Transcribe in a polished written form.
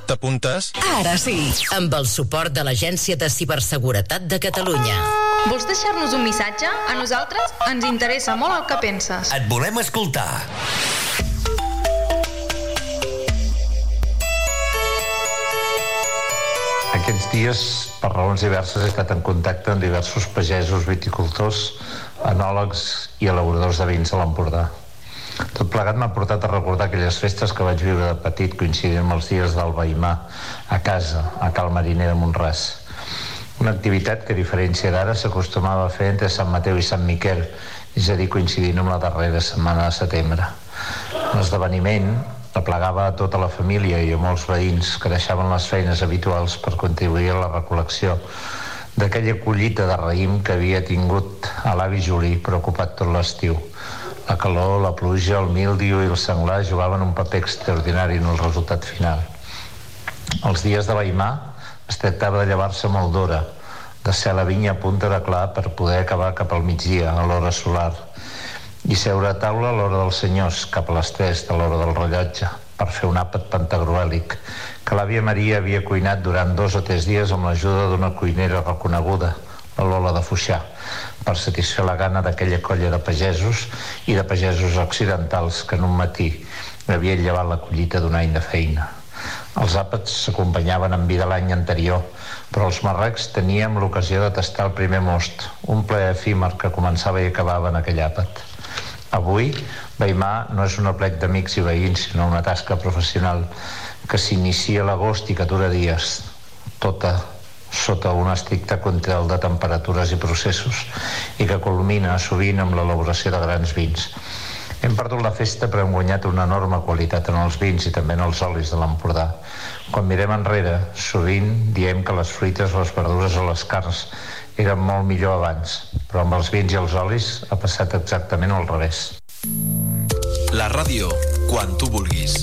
T'apuntes? Ara sí, amb el suport de l'Agència de Ciberseguretat de Catalunya. Vols deixar-nos un missatge? A nosaltres ens interessa molt el que penses. Et volem escoltar. Aquests dies, per raons diverses, he estat en contacte amb diversos pagesos, viticultors, enòlegs i elaboradors de vins a l'Empordà. Tot plegat m'ha portat a recordar aquelles festes que vaig viure de petit coincidint amb els dies del Veïmar, a casa, a Cal Mariner de Mont-ras. Una activitat que, a diferència d'ara, s'acostumava a fer entre Sant Mateu i Sant Miquel, és a dir, coincidint amb la darrera setmana de setembre. L'esdeveniment aplegava a tota la família i a molts veïns que deixaven les feines habituals per contribuir a la recol·lecció d'aquella collita de raïm que havia tingut a l'avi Juli preocupat tot l'estiu. La calor, la pluja, el míldiu i el senglar jugaven un paper extraordinari en el resultat final. Els dies de Veïmar es tractava de llevar-se molt d'hora, de ser a la vinya a punta de clar per poder acabar cap al migdia, a l'hora solar, i seure a taula a l'hora dels senyors, cap a les 3 de l'hora del rellotge, per fer un àpat pantagruèlic, que l'àvia Maria havia cuinat durant 2 o 3 dies amb l'ajuda d'una cuinera reconeguda, la Lola de Foixà, per satisfer la gana d'aquella colla de pagesos i de pagesos occidentals que en un matí havien llevat la collita d'un any de feina. Els àpats s'acompanyaven amb vi de l'any anterior, però els marrecs teníem l'ocasió de tastar el primer most, un plaer efímer que començava i acabava en aquell àpat. Avui, Veïmar no és un aplec d'amics i veïns, sinó una tasca professional que s'inicia a l'agost i que dura dies, tota sota un estricte control de temperatures i processos i que culmina sovint amb l'elaboració de grans vins. Hem perdut la festa però hem guanyat una enorme qualitat en els vins i també en els olis de l'Empordà. Quan mirem enrere, sovint diem que les fruites, les verdures o les carns eren molt millor abans, però amb els vins i els olis ha passat exactament al revés. La ràdio, quan tu vulguis.